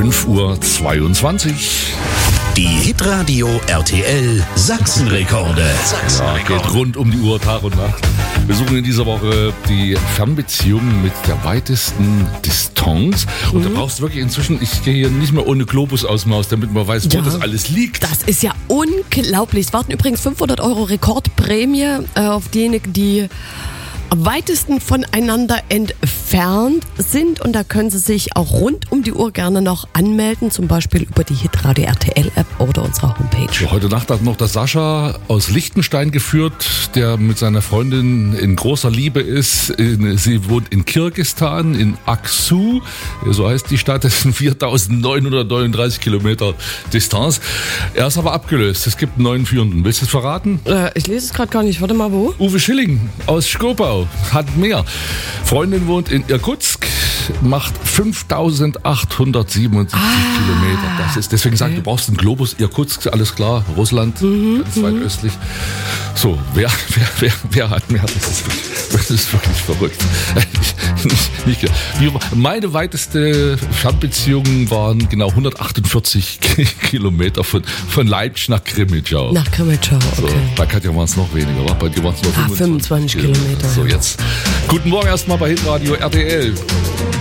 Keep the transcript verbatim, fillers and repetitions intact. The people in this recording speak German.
fünf Uhr zweiundzwanzig. Die Hitradio R T L Sachsenrekorde. Ja, geht rund um die Uhr, Tag und Nacht. Wir suchen in dieser Woche die Fernbeziehung mit der weitesten Distanz. Und mhm. da brauchst du wirklich inzwischen, ich gehe hier nicht mehr ohne Globus aus dem Haus, damit man weiß, wo ja. das alles liegt. Das ist ja unglaublich. Es warten übrigens fünfhundert Euro Rekordprämie äh, auf diejenigen, die am weitesten voneinander entfernt sind, und da können Sie sich auch rund um die Uhr gerne noch anmelden, zum Beispiel über die Hitradio R T L App oder unserer Homepage. Ja, heute Nacht hat noch der Sascha aus Liechtenstein geführt, der mit seiner Freundin in großer Liebe ist. In, sie wohnt in Kirgisistan, in Aksu, so heißt die Stadt, das sind viertausendneunhundertneununddreißig Kilometer Distanz. Er ist aber abgelöst, es gibt einen neuen Führenden. Willst du es verraten? Äh, ich lese es gerade gar nicht, warte mal, wo? Uwe Schilling aus Schkopau. Hat mehr. Freundin wohnt in Irkutsk, macht fünftausendachthundertsiebenundsiebzig ah, Kilometer. Das ist, deswegen okay. sagt, du brauchst einen Globus. Irkutsk, alles klar. Russland, mhm, ganz weit mhm. östlich. So, wer, wer, wer, wer hat mehr? Das ist wirklich, das ist wirklich verrückt. nicht, nicht, wie, meine weiteste Fernbeziehung waren genau hundertachtundvierzig Kilometer von, von Leipzig nach Krimitschau. Nach Krimitschau, okay. So, bei Katja waren es noch weniger, wa? Bei dir waren es nur ah, fünfundzwanzig Kilometer. So, jetzt. Guten Morgen erstmal bei Hitradio R T L.